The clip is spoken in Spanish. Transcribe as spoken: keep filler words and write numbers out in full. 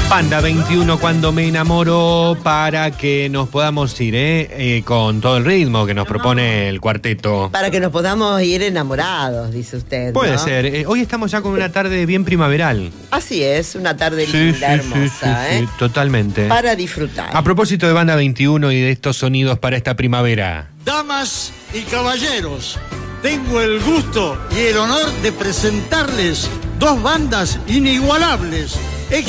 Banda veintiuno, cuando me enamoro, para que nos podamos ir ¿eh? Eh, con todo el ritmo que nos propone el cuarteto. Para que nos podamos ir enamorados, dice usted, Puede ¿no? ser. Eh, hoy estamos ya con una tarde bien primaveral. Así es, una tarde Sí, linda, sí, hermosa, sí, sí, ¿eh? sí, totalmente. Para disfrutar. A propósito de Banda veintiuno y de estos sonidos para esta primavera. Damas y caballeros, tengo el gusto y el honor de presentarles dos bandas inigualables